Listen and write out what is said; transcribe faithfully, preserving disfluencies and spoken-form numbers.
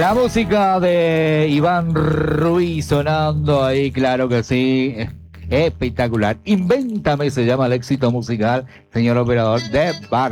La música de Iván Ruiz sonando ahí, claro que sí. Espectacular. Invéntame se llama el éxito musical, señor operador de Bar.